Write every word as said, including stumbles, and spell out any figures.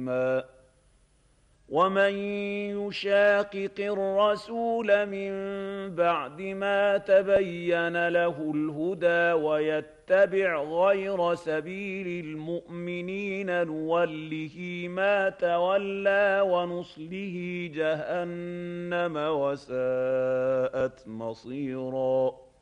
عظيما. ومن يشاقق الرسول من بعد ما تبين له الهدى ويتبع غير سبيل المؤمنين نوله ما تولى ونصله جهنم وساءت مصيرا.